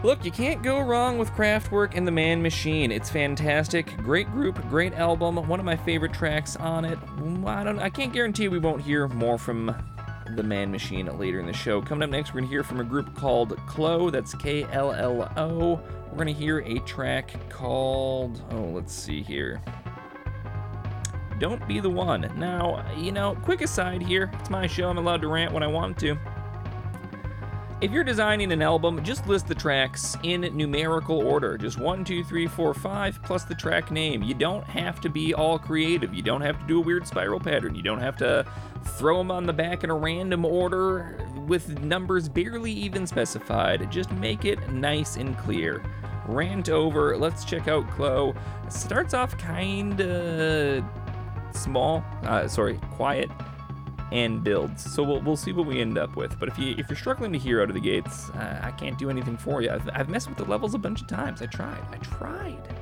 Look, you can't go wrong with Kraftwerk and the Man Machine. It's fantastic. Great group, great album. One of my favorite tracks on it. I can't guarantee we won't hear more from the Man Machine later in the show. Coming up next, we're going to hear from a group called Klo. That's K-L-L-O. We're going to hear a track called, let's see here. Don't Be the One. Now, quick aside here. It's my show. I'm allowed to rant when I want to. If you're designing an album, just list the tracks in numerical order. Just 1, 2, 3, 4, 5, plus the track name. You don't have to be all creative. You don't have to do a weird spiral pattern. You don't have to throw them on the back in a random order with numbers barely even specified. Just make it nice and clear. Rant over. Let's check out Klo. It starts off kinda quiet, and builds. So we'll see what we end up with. But if you're struggling to hear out of the gates, I can't do anything for you. I've messed with the levels a bunch of times. I tried.